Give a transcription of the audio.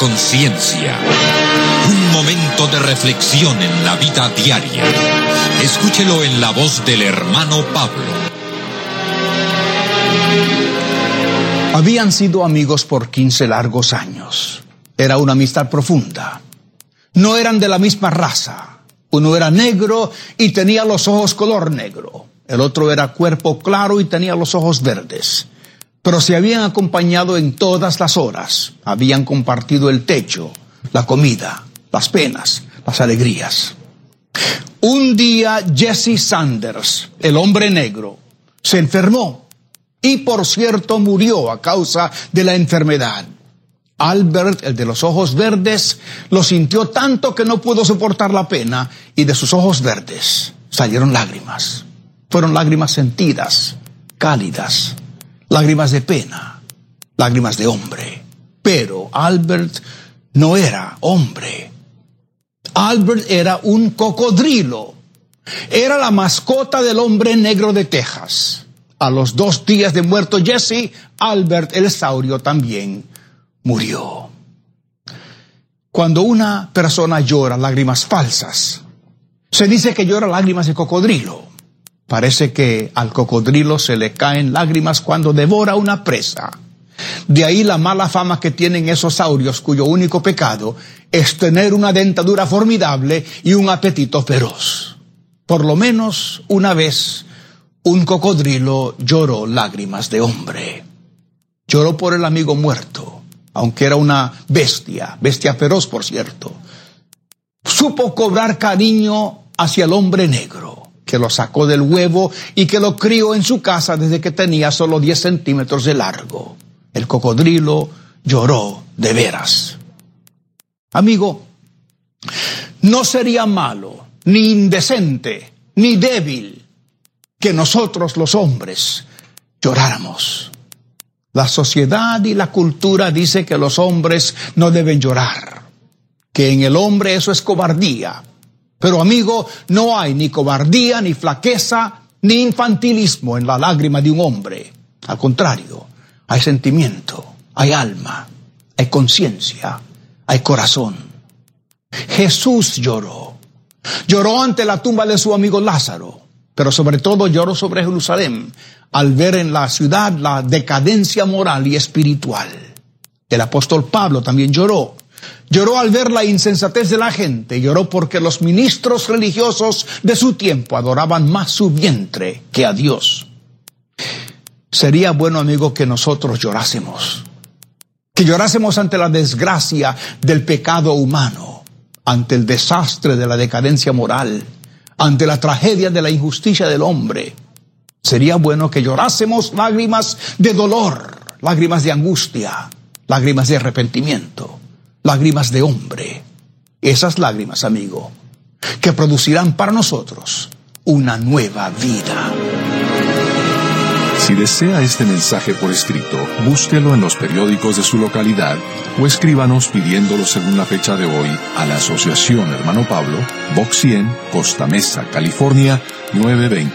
Conciencia. Un momento de reflexión en la vida diaria. Escúchelo en la voz del hermano Pablo. Habían sido amigos por 15 largos años. Era una amistad profunda. No eran de la misma raza. Uno era negro y tenía los ojos color negro. El otro era cuerpo claro y tenía los ojos verdes. Pero se habían acompañado en todas las horas. Habían compartido el techo, la comida, las penas, las alegrías. Un día Jesse Sanders, el hombre negro, se enfermó y por cierto murió a causa de la enfermedad. Albert, el de los ojos verdes, lo sintió tanto que no pudo soportar la pena y de sus ojos verdes salieron lágrimas. Fueron lágrimas sentidas, cálidas, lágrimas de pena, lágrimas de hombre. Pero Albert no era hombre. Albert era un cocodrilo. Era la mascota del hombre negro de Texas. A los 2 días de muerto Jesse, Albert el saurio también murió. Cuando una persona llora lágrimas falsas, se dice que llora lágrimas de cocodrilo. Parece que al cocodrilo se le caen lágrimas cuando devora una presa. De ahí la mala fama que tienen esos saurios cuyo único pecado es tener una dentadura formidable y un apetito feroz. Por lo menos una vez un cocodrilo lloró lágrimas de hombre. Lloró por el amigo muerto, aunque era una bestia feroz por cierto. Supo cobrar cariño hacia el hombre negro, que lo sacó del huevo y que lo crió en su casa desde que tenía solo 10 centímetros de largo. El cocodrilo lloró de veras. Amigo, no sería malo, ni indecente, ni débil que nosotros los hombres lloráramos. La sociedad y la cultura dice que los hombres no deben llorar, que en el hombre eso es cobardía. Pero amigo, no hay ni cobardía, ni flaqueza, ni infantilismo en la lágrima de un hombre. Al contrario, hay sentimiento, hay alma, hay conciencia, hay corazón. Jesús lloró. Lloró ante la tumba de su amigo Lázaro, pero sobre todo lloró sobre Jerusalén al ver en la ciudad la decadencia moral y espiritual. El apóstol Pablo también lloró. Lloró al ver la insensatez de la gente, lloró porque los ministros religiosos de su tiempo adoraban más su vientre que a Dios. Sería bueno, amigo, que nosotros llorásemos. Que llorásemos ante la desgracia del pecado humano, ante el desastre de la decadencia moral, ante la tragedia de la injusticia del hombre. Sería bueno que llorásemos lágrimas de dolor, lágrimas de angustia, lágrimas de arrepentimiento. Lágrimas de hombre. Esas lágrimas, amigo, que producirán para nosotros una nueva vida. Si desea este mensaje por escrito, búsquelo en los periódicos de su localidad o escríbanos pidiéndolo según la fecha de hoy a la Asociación Hermano Pablo, Box 100, Costa Mesa, California, 920.